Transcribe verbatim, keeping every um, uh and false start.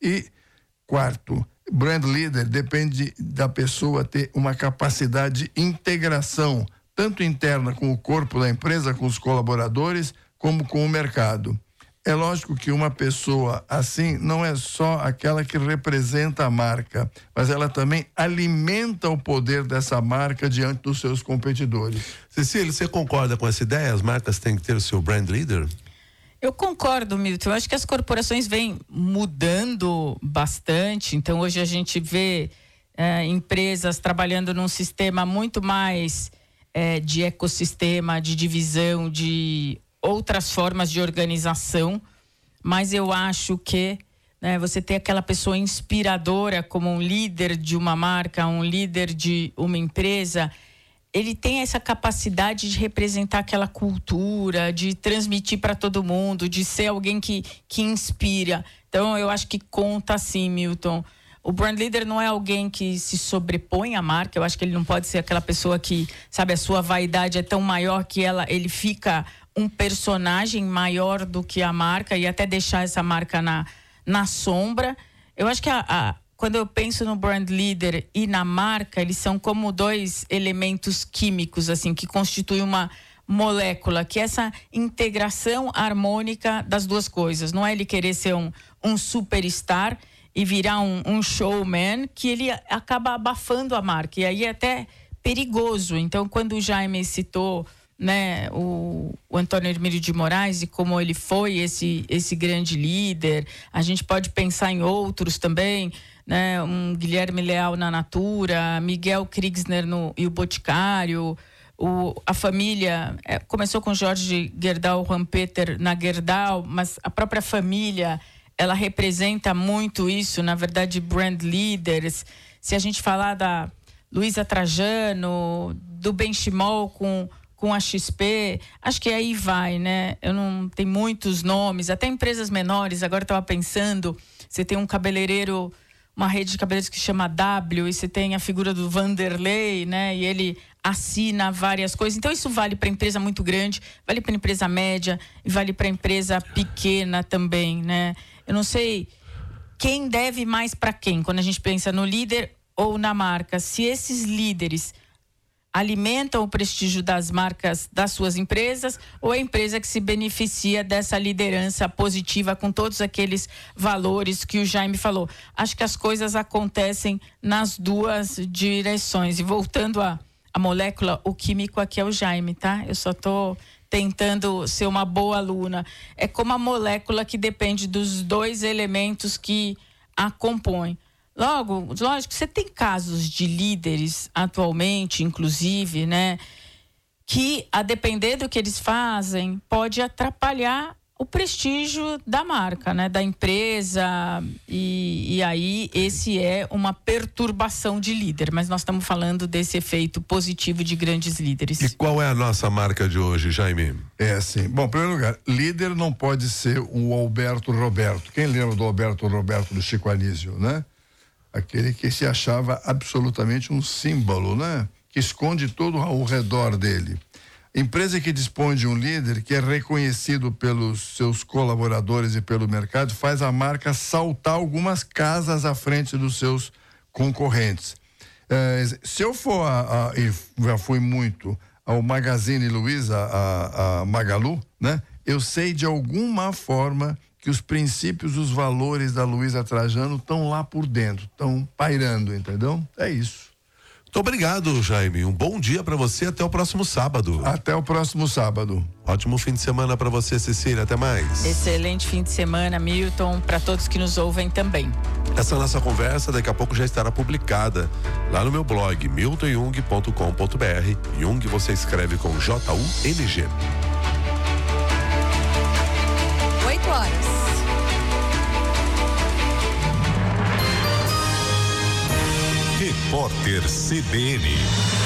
E quarto, brand leader depende da pessoa ter uma capacidade de integração, tanto interna com o corpo da empresa, com os colaboradores, como com o mercado. É lógico que uma pessoa assim não é só aquela que representa a marca, mas ela também alimenta o poder dessa marca diante dos seus competidores. Cecília, você concorda com essa ideia? As marcas têm que ter o seu brand leader? Eu concordo, Milton. Eu acho que as corporações vêm mudando bastante. Então, hoje a gente vê é, empresas trabalhando num sistema muito mais é, de ecossistema, de divisão, de outras formas de organização. Mas eu acho que né, você ter aquela pessoa inspiradora como um líder de uma marca, um líder de uma empresa, ele tem essa capacidade de representar aquela cultura, de transmitir para todo mundo, de ser alguém que, que inspira. Então, eu acho que conta sim, Milton. O brand leader não é alguém que se sobrepõe à marca. Eu acho que ele não pode ser aquela pessoa que, sabe, a sua vaidade é tão maior que ela, ele fica um personagem maior do que a marca e até deixar essa marca na, na sombra. Eu acho que a... a Quando eu penso no brand leader e na marca, eles são como dois elementos químicos, assim, que constituem uma molécula, que é essa integração harmônica das duas coisas. Não é ele querer ser um, um superstar e virar um, um showman, que ele acaba abafando a marca. E aí é até perigoso. Então, quando o Jaime citou né, o, o Antônio Hermílio de Moraes e como ele foi esse, esse grande líder, a gente pode pensar em outros também, né, um Guilherme Leal na Natura, Miguel Kriegsner no, e o Boticário, o, a família, é, começou com Jorge Gerdau Rampeter na Gerdau, mas a própria família, ela representa muito isso, na verdade, brand leaders. Se a gente falar da Luísa Trajano, do Benchimol com com a X P, acho que aí vai, né? Eu não tem muitos nomes, até empresas menores. Agora eu estava pensando, você tem um cabeleireiro, uma rede de cabeleireiros que chama W, e você tem a figura do Vanderlei, né? E ele assina várias coisas. Então isso vale para empresa muito grande, vale para empresa média e vale para empresa pequena também, né? Eu não sei quem deve mais para quem, quando a gente pensa no líder ou na marca. Se esses líderes alimentam o prestígio das marcas das suas empresas, ou a empresa que se beneficia dessa liderança positiva com todos aqueles valores que o Jaime falou. Acho que as coisas acontecem nas duas direções. E voltando à a, a molécula, o químico aqui é o Jaime, tá? Eu só tô tentando ser uma boa aluna. É como a molécula que depende dos dois elementos que a compõem. Logo, lógico, você tem casos de líderes atualmente, inclusive, né, que a depender do que eles fazem, pode atrapalhar o prestígio da marca, né, da empresa, e, e aí esse é uma perturbação de líder, mas nós estamos falando desse efeito positivo de grandes líderes. E qual é a nossa marca de hoje, Jaime? É assim, bom, em primeiro lugar, líder não pode ser o Alberto Roberto. Quem lembra do Alberto Roberto do Chico Anísio, né? Aquele que se achava absolutamente um símbolo, né? Que esconde todo ao redor dele. Empresa que dispõe de um líder que é reconhecido pelos seus colaboradores e pelo mercado, faz a marca saltar algumas casas à frente dos seus concorrentes. É, se eu for, a, a, e já fui muito, ao Magazine Luiza, a, a Magalu, né? Eu sei de alguma forma que os princípios, os valores da Luísa Trajano estão lá por dentro, estão pairando, entendeu? É isso. Muito obrigado, Jaime. Um bom dia para você, até o próximo sábado. Até o próximo sábado. Ótimo fim de semana para você, Cecília. Até mais. Excelente fim de semana, Milton, para todos que nos ouvem também. Essa nossa conversa daqui a pouco já estará publicada lá no meu blog milton jung ponto com ponto br. Jung você escreve com J U N G. oito horas. Repórter C B N.